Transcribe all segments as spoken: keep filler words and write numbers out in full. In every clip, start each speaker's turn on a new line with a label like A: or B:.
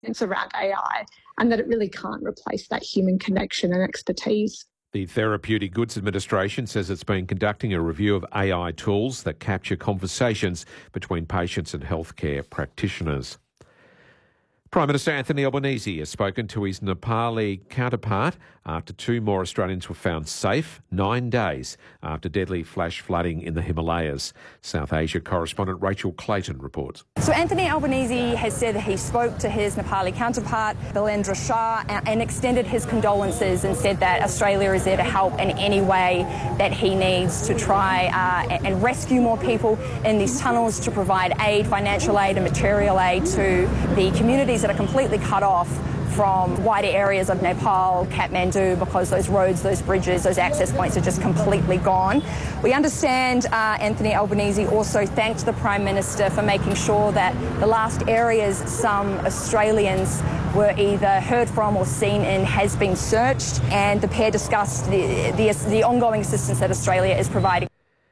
A: It's around A I, and that it really can't replace that human connection and expertise.
B: The Therapeutic Goods Administration says it's been conducting a review of A I tools that capture conversations between patients and healthcare practitioners. Prime Minister Anthony Albanese has spoken to his Nepali counterpart after two more Australians were found safe nine days after deadly flash flooding in the Himalayas. South Asia correspondent Rachel Clayton reports.
C: So Anthony Albanese has said that he spoke to his Nepali counterpart, Bilendra Shah, and extended his condolences and said that Australia is there to help in any way that he needs to try uh, and rescue more people in these tunnels, to provide aid, financial aid and material aid to the communities that are completely cut off from wider areas of Nepal, Kathmandu, because those roads, those bridges, those access points are just completely gone. We understand uh, Anthony Albanese also thanked the Prime Minister for making sure that the last areas some Australians were either heard from or seen in has been searched, and the pair discussed the, the, the ongoing assistance that Australia is providing.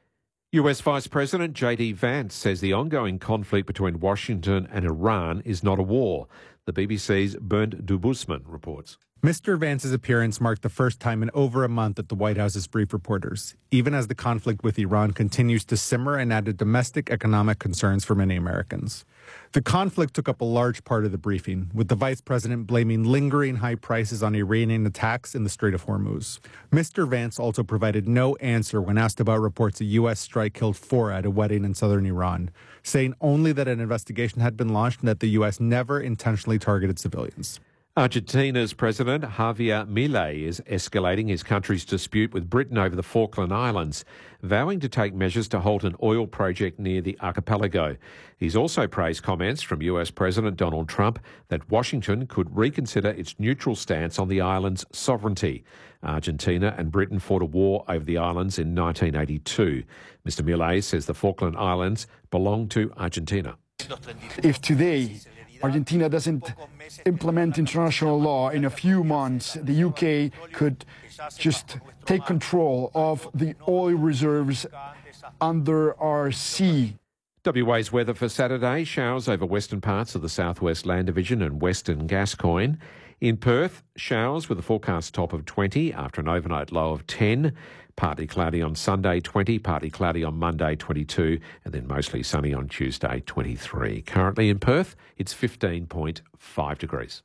B: U S Vice President J D Vance says the ongoing conflict between Washington and Iran is not a war. The B B C's Bernd Dubusman reports.
D: Mister Vance's appearance marked the first time in over a month that the White House has briefed reporters, even as the conflict with Iran continues to simmer and added domestic economic concerns for many Americans. The conflict took up a large part of the briefing, with the vice president blaming lingering high prices on Iranian attacks in the Strait of Hormuz. Mister Vance also provided no answer when asked about reports a U S strike killed four at a wedding in southern Iran, saying only that an investigation had been launched and that the U S never intentionally targeted civilians.
B: Argentina's President Javier Milei is escalating his country's dispute with Britain over the Falkland Islands, vowing to take measures to halt an oil project near the archipelago. He's also praised comments from U S President Donald Trump that Washington could reconsider its neutral stance on the island's sovereignty. Argentina and Britain fought a war over the islands in nineteen eighty-two. Mister Milei says the Falkland Islands belong to Argentina.
E: If today Argentina doesn't implement international law, in a few months the U K could just take control of the oil reserves under our sea.
B: W A's weather for Saturday: showers over western parts of the Southwest Land Division and western Gascoyne. In Perth, showers with a forecast top of twenty after an overnight low of ten. Partly cloudy on Sunday, twenty, partly cloudy on Monday, twenty-two, and then mostly sunny on Tuesday, twenty-three. Currently in Perth, it's fifteen point five degrees.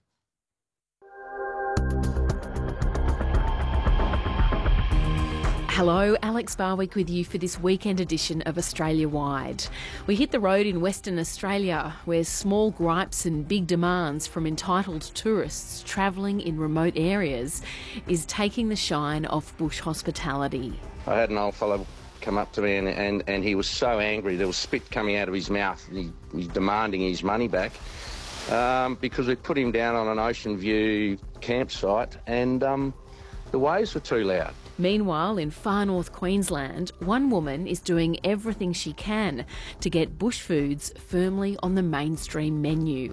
F: Hello, Alex Barwick with you for this weekend edition of Australia Wide. We hit the road in Western Australia, where small gripes and big demands from entitled tourists travelling in remote areas is taking the shine off bush hospitality.
G: I had an old fellow come up to me and, and, and he was so angry, there was spit coming out of his mouth, and he, he's demanding his money back um, because we put him down on an Ocean View campsite and um, the waves were too loud.
F: Meanwhile, in far north Queensland, one woman is doing everything she can to get bush foods firmly on the mainstream menu.